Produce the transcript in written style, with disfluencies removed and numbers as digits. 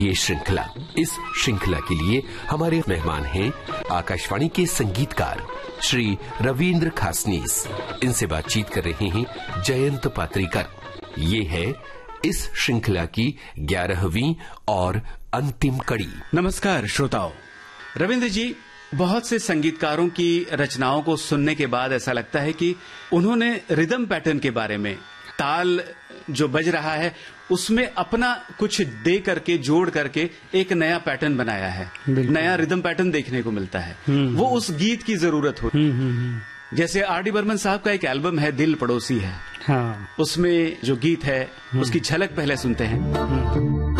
ये श्रृंखला। इस श्रृंखला के लिए हमारे मेहमान हैं आकाशवाणी के संगीतकार श्री रविंद्र खासनीस। इनसे बातचीत कर रहे हैं जयंत पात्रीकर। ये है इस श्रृंखला की 11वीं और अंतिम कड़ी। नमस्कार श्रोताओं। रविंद्र जी, बहुत से संगीतकारों की रचनाओं को सुनने के बाद ऐसा लगता है कि उन्होंने रिदम पैटर्न के बारे में, ताल जो बज रहा है उसमें अपना कुछ दे करके, जोड़ करके एक नया पैटर्न बनाया है, नया रिदम पैटर्न देखने को मिलता है। वो उस गीत की जरूरत होती है। जैसे आर.डी. बर्मन साहब का एक एल्बम है दिल पड़ोसी है, हाँ। उसमें जो गीत है उसकी झलक पहले सुनते हैं।